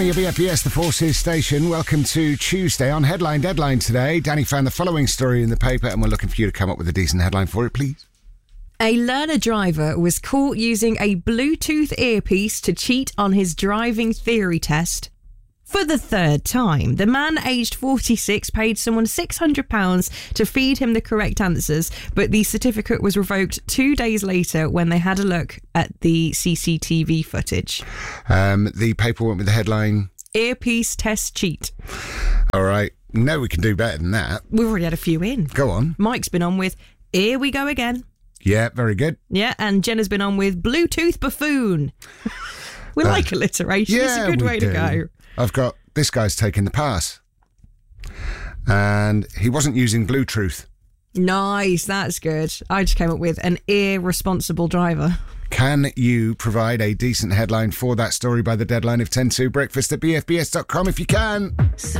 Your BFBS, the Forces station. Welcome to Tuesday on Headline Deadline today. Danny found the following story in the paper and we're looking for you to come up with a decent headline for it, please. A learner driver was caught using a Bluetooth earpiece to cheat on his driving theory test. For the third time, the man aged 46 paid someone £600 to feed him the correct answers, but the certificate was revoked 2 days later when they had a look at the CCTV footage. The paper went with the headline... Earpiece test cheat. All right. No, we can do better than that. We've already had a few in. Go on. Mike's been on with Here We Go Again. Yeah, very good. Yeah, and Jenna's been on with Bluetooth Buffoon. We like alliteration. Yeah, it's a good way to go. I've got this guy's taking the pass. And he wasn't using Bluetooth. Nice, that's good. I just came up with an irresponsible driver. Can you provide a decent headline for that story by the deadline of 10 to breakfast at bfbs.com if you can?